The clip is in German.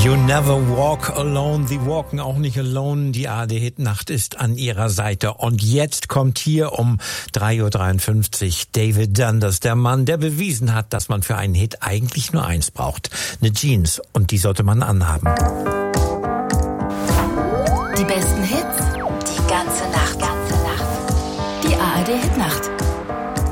You never walk alone, sie walken auch nicht alone. Die ARD-Hit-Nacht ist an ihrer Seite. Und jetzt kommt hier um 3.53 Uhr David Dundas, der Mann, der bewiesen hat, dass man für einen Hit eigentlich nur eins braucht. Eine Jeans, und die sollte man anhaben.